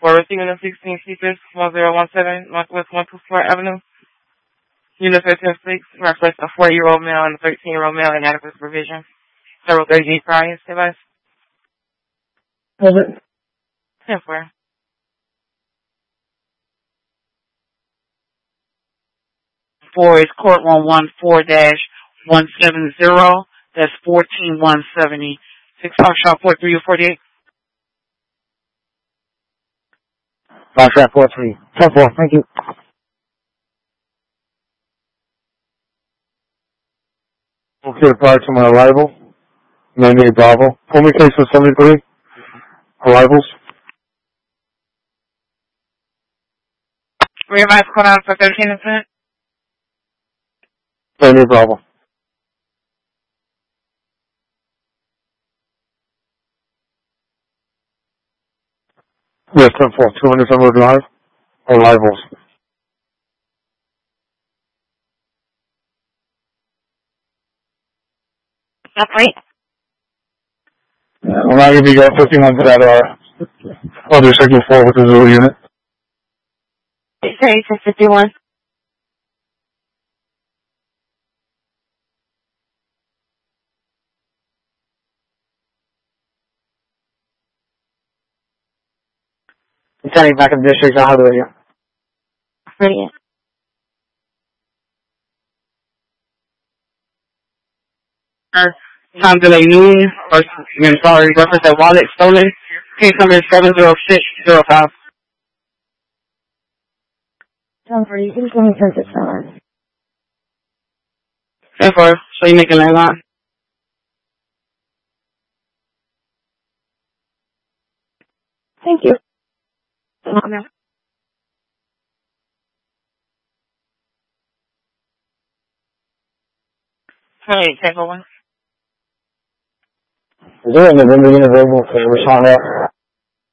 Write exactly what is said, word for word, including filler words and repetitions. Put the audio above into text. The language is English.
for receiving the sixteen Cephas one zero one seven Northwest one two four Avenue. Unit thirteen six reflects a four-year-old male and a thirteen-year-old male in adequate supervision. Several thirty-eight prior device. Hold it. ten four. Four is court one one four dash one seven zero. That's fourteen one seventy. Six five shop four three forty eight. Five shop four three. Ten four. Thank you. Okay, prior to my arrival, ninety-eight Bravo. Pull me case for seventy-three. Arrivals. Revise code out for thirteen incident. ninety-eight Bravo. Yes, ten four. two hundred Fenway Drive. Arrivals. That's right. I'm not going to be going fifteen hundred at our other second floor with the Zulu unit. It's fifty-one. I'm standing back in the district. I'll have it with you. Brilliant. Time delay noon, or, I'm sorry, reference that wallet stolen. Case number is seven zero six zero five. Jennifer, you can give me her this number. ten four, so you make a landline. Thank you. Hey, ten four one. Is there an emergency unit available for Rashonda